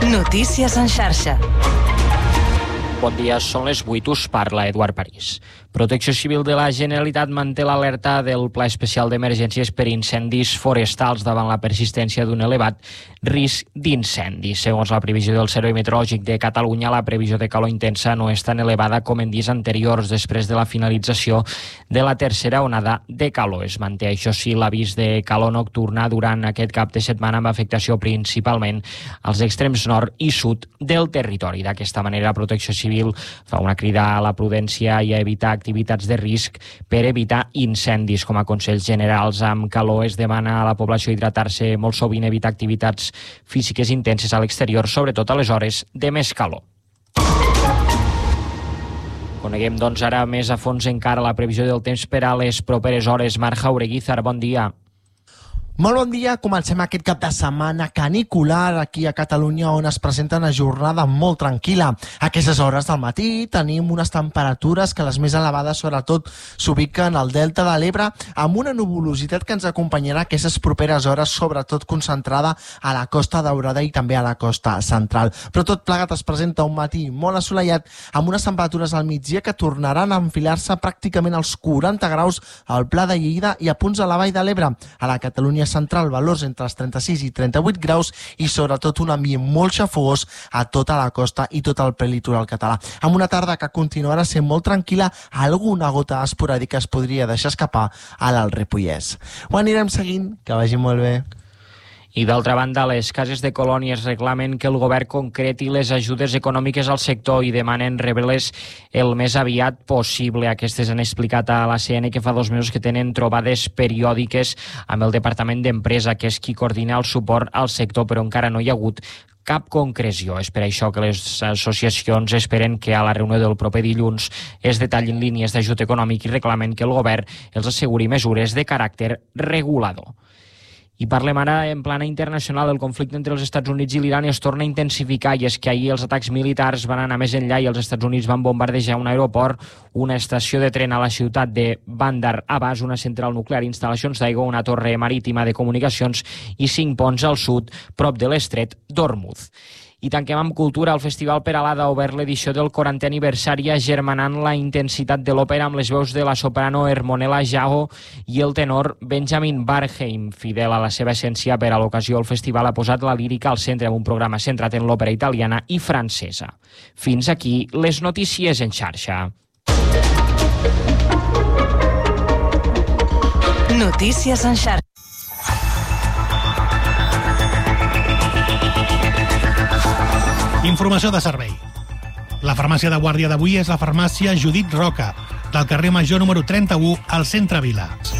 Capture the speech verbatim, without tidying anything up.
Notícies en xarxa. Bon dia, són les vuit, us parla Eduard París. Protecció Civil de la Generalitat manté l'alerta del Pla Especial d'Emergències per incendis forestals davant la persistència d'un elevat risc d'incendi. Segons la previsió del Servei Meteorològic de Catalunya, la previsió de calor intensa no és tan elevada com en dies anteriors després de la finalització de la tercera onada de calor. Es manté, això sí, l'avís de calor nocturna durant aquest cap de setmana amb afectació principalment als extrems nord i sud del territori. D'aquesta manera, Protecció Civil fa una crida a la prudència i a evitar activitats de risc per evitar incendis. Com a consells generals amb calor es demana a la població hidratar-se molt sovint, evitar activitats físiques intenses a l'exterior, sobretot a les hores de més calor. Coneguem, doncs, ara més a fons encara la previsió del temps per a les properes hores. Marc Jaureguizar, bon dia. Molt bon dia, comencem aquest cap de setmana canicular aquí a Catalunya, on es presenta una jornada molt tranquil·la. A aquestes hores del matí tenim unes temperatures que les més elevades sobretot s'ubiquen al Delta de l'Ebre, amb una nuvolositat que ens acompanyarà aquestes properes hores, sobretot concentrada a la Costa Daurada i també a la costa central. Però tot plegat es presenta un matí molt assolellat, amb unes temperatures al migdia que tornaran a enfilar-se pràcticament als quaranta graus al Pla de Lleida i a punts a la Vall de l'Ebre. A la Catalunya central, valors entre els trenta-sis i trenta-vuit graus i sobretot un ambient molt xafogós a tota la costa i tot el prelitoral català. Amb una tarda que continuarà sent molt tranquil·la, alguna gota esporàdica es podria deixar escapar a l'Alt Ripollès. Ho anirem seguint, que vagi molt bé. I d'altra banda, les cases de colònies reclamen que el govern concreti les ajudes econòmiques al sector i demanen rebre-les el més aviat possible. Aquestes han explicat a la C N que fa dos mesos que tenen trobades periòdiques amb el Departament d'Empresa, que és qui coordina el suport al sector, però encara no hi ha hagut cap concreció. És per això que les associacions esperen que a la reunió del proper dilluns es detallin línies d'ajut econòmic i reclamen que el govern els asseguri mesures de caràcter regulador. I parlem ara en plana internacional. El conflicte entre els Estats Units i l'Iran es torna a intensificar, i és que ahir els atacs militars van anar més enllà i els Estats Units van bombardejar un aeroport, una estació de tren a la ciutat de Bandar Abbas, una central nuclear, instal·lacions d'aigua, una torre marítima de comunicacions i cinc ponts al sud, prop de l'estret d'Hormuz. I tanquem amb cultura. El Festival Peralada ha obert l'edició del quarantè aniversari agermanant la intensitat de l'òpera amb les veus de la soprano Hermonella Jago i el tenor Benjamin Barheim. Fidel a la seva essència, per a l'ocasió el festival ha posat la lírica al centre amb un programa centrat en l'òpera italiana i francesa. Fins aquí les notícies en xarxa. Notícies en xarxa. Informació de servei. La farmàcia de guàrdia d'avui és la farmàcia Judit Roca, del carrer Major número trenta-u al centre Vila.